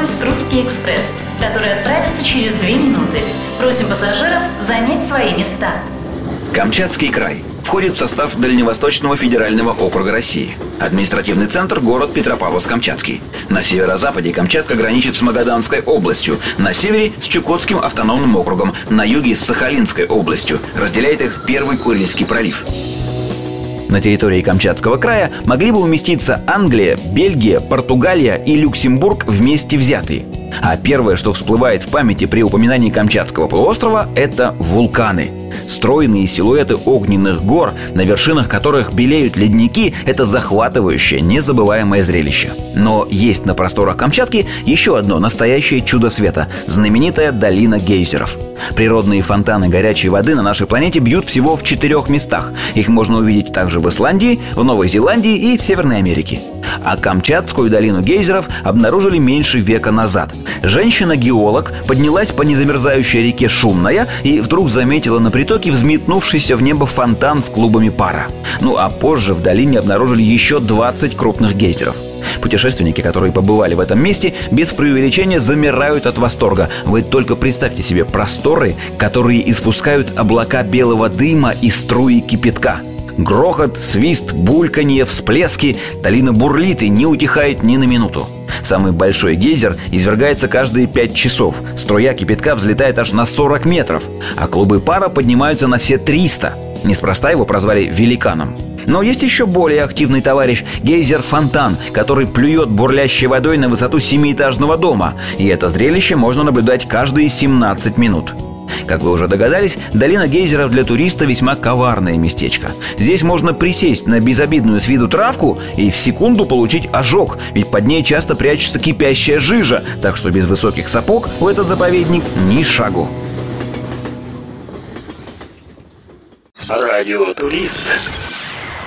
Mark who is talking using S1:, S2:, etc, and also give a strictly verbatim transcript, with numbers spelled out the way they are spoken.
S1: поезд «Русский экспресс», который отправится через две минуты. Просим пассажиров занять свои места.
S2: Камчатский край входит в состав Дальневосточного федерального округа России. Административный центр – город Петропавловск-Камчатский. На северо-западе Камчатка граничит с Магаданской областью, на севере – с Чукотским автономным округом, на юге – с Сахалинской областью. Разделяет их Первый Курильский пролив. На территории Камчатского края могли бы уместиться Англия, Бельгия, Португалия и Люксембург вместе взятые. А первое, что всплывает в памяти при упоминании Камчатского полуострова – это вулканы. Стройные силуэты огненных гор, на вершинах которых белеют ледники – это захватывающее, незабываемое зрелище. Но есть на просторах Камчатки еще одно настоящее чудо света – знаменитая долина гейзеров. Природные фонтаны горячей воды на нашей планете бьют всего в четырех местах. Их можно увидеть также в Исландии, в Новой Зеландии и в Северной Америке. А Камчатскую долину гейзеров обнаружили меньше века назад. Женщина-геолог поднялась по незамерзающей реке Шумная и вдруг заметила на притоке взметнувшийся в небо фонтан с клубами пара. Ну а позже в долине обнаружили еще двадцать крупных гейзеров. Путешественники, которые побывали в этом месте, без преувеличения замирают от восторга. Вы только представьте себе просторы, которые испускают облака белого дыма и струи кипятка. Грохот, свист, бульканье, всплески. Долина бурлит и не утихает ни на минуту. Самый большой гейзер извергается каждые пять часов. Струя кипятка взлетает аж на сорок метров, а клубы пара поднимаются на все триста. Неспроста его прозвали «великаном». Но есть еще более активный товарищ – гейзер-фонтан, который плюет бурлящей водой на высоту семиэтажного дома. И это зрелище можно наблюдать каждые семнадцать минут. Как вы уже догадались, долина гейзеров для туриста весьма коварное местечко. Здесь можно присесть на безобидную с виду травку и в секунду получить ожог, ведь под ней часто прячется кипящая жижа, так что без высоких сапог в этот заповедник ни шагу.
S3: Радио «Турист».